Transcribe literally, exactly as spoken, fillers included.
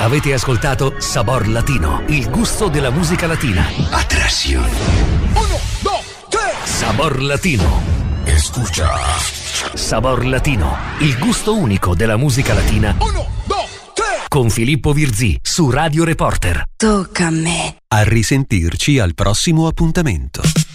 Avete ascoltato Sabor Latino, il gusto della musica latina. Atracción. Uno, dos, tres. Sabor Latino. Escucha. Sabor Latino, il gusto unico della musica latina. Uno, dos, tres. Con Filippo Virzì su Radio Reporter. Tocca a me. A risentirci al prossimo appuntamento.